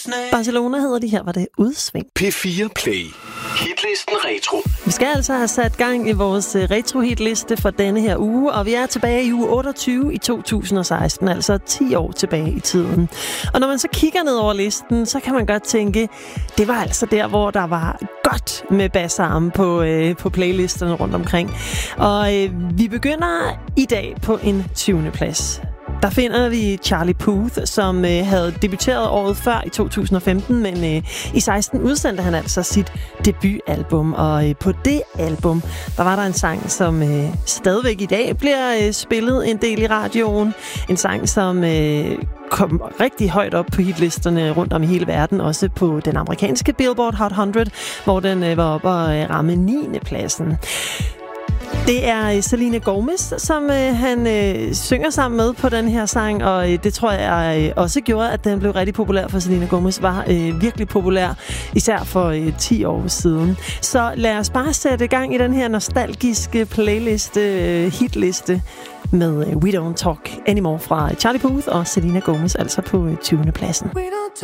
Barcelona hedder de, her var det Udsving. P4 Play. Hitlisten Retro. Vi skal altså have sat gang i vores retro-hitliste for denne her uge, og vi er tilbage i uge 28 i 2016, altså 10 år tilbage i tiden. Og når man så kigger ned over listen, så kan man godt tænke, det var altså der, hvor der var godt med bassarme på playlisterne rundt omkring. Og vi begynder i dag på en 20. plads. Der finder vi Charlie Puth, som havde debuteret året før i 2015, men i 16 udsendte han altså sit debutalbum. Og på det album, der var der en sang, som stadigvæk i dag bliver spillet en del i radioen. En sang, som kom rigtig højt op på hitlisterne rundt om i hele verden, også på den amerikanske Billboard Hot 100, hvor den var oppe og ramme 9. pladsen. Det er Selena Gomez, som han synger sammen med på den her sang, og det tror jeg også gjorde, at den blev rigtig populær, for Selena Gomez var virkelig populær, især for 10 år siden. Så lad os bare sætte gang i den her nostalgiske playliste, hitliste med We Don't Talk Anymore fra Charlie Puth og Selena Gomez, altså på 20. pladsen.